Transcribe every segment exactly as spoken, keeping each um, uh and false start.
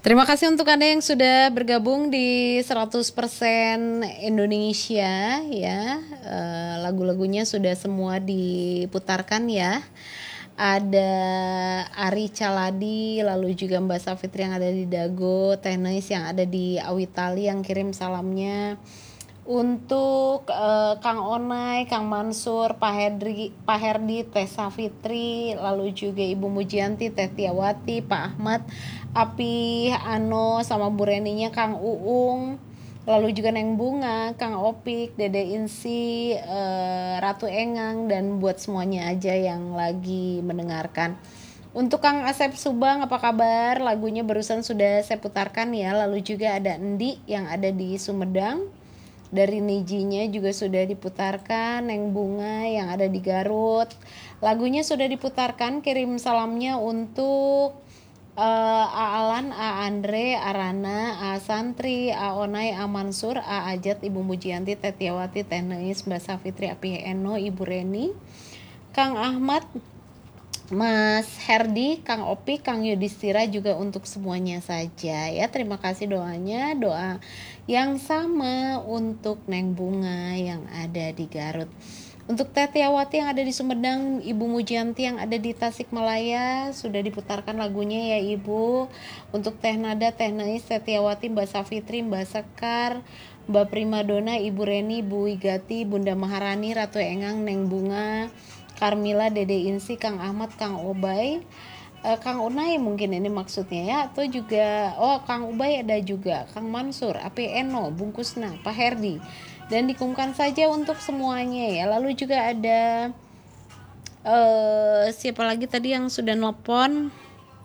Terima kasih untuk Anda yang sudah bergabung di seratus persen Indonesia ya. E, lagu-lagunya sudah semua diputarkan ya. Ada Ari Caladi, lalu juga Mbak Safitri yang ada di Dago, Tenis yang ada di Awitali yang kirim salamnya. Untuk uh, Kang Onai, Kang Mansur, Pak Hedri, Pak Herdi, Teh Safitri, lalu juga Ibu Mujianti, Teh Tiawati, Pak Ahmad, Api, Ano, sama Bu Reninya, Kang Uung, lalu juga Neng Bunga, Kang Opik, Dede Insi, uh, Ratu Engang, dan buat semuanya aja yang lagi mendengarkan. Untuk Kang Asep Subang, apa kabar? Lagunya barusan sudah saya putarkan ya. Lalu juga ada Endi yang ada di Sumedang. Dari Nijinya juga sudah diputarkan. Neng Bunga yang ada di Garut, lagunya sudah diputarkan. Kirim salamnya untuk uh, A Alan, A Andre, A Rana, A Santri, A Onai, A Mansur, A Ajat, Ibu Mujianti, Teh Tiawati, Teh Neis, Mbak Safitri, Api Eno, Ibu Reni, Kang Ahmad, Mas Herdi, Kang Opi, Kang Yudhistira, juga untuk semuanya saja ya. Terima kasih doanya, doa yang sama untuk Neng Bunga yang ada di Garut. Untuk Teh Tiawati yang ada di Sumedang, Ibu Mujianti yang ada di Tasikmalaya, sudah diputarkan lagunya ya Ibu. Untuk Teh Nada, Teh Neis, Teh Tiawati, Mbak Safitri, Mbak Sekar, Mbak Primadona, Ibu Reni, Bu Wigati, Bunda Maharani, Ratu Engang, Neng Bunga, Karmila, Dede Insi, Kang Ahmad, Kang Obay, uh, Kang Unai mungkin ini maksudnya ya, atau juga oh Kang Ubay ada juga, Kang Mansur, Api Eno, Bungkusna, Pak Herdi, dan dikungkan saja untuk semuanya ya. Lalu juga ada uh, siapa lagi tadi yang sudah nelpon,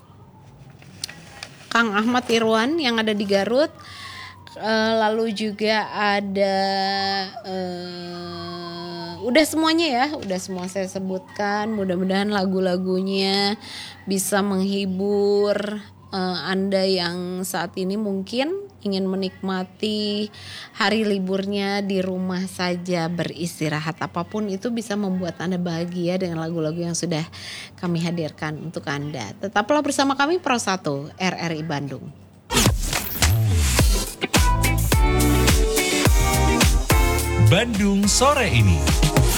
Kang Ahmad Irwan yang ada di Garut. Uh, lalu juga ada uh, udah semuanya ya, udah semua saya sebutkan. Mudah-mudahan lagu-lagunya bisa menghibur uh, Anda yang saat ini mungkin ingin menikmati hari liburnya di rumah saja beristirahat. Apapun itu bisa membuat Anda bahagia dengan lagu-lagu yang sudah kami hadirkan untuk Anda. Tetaplah bersama kami Pro satu R R I Bandung. Bandung sore ini.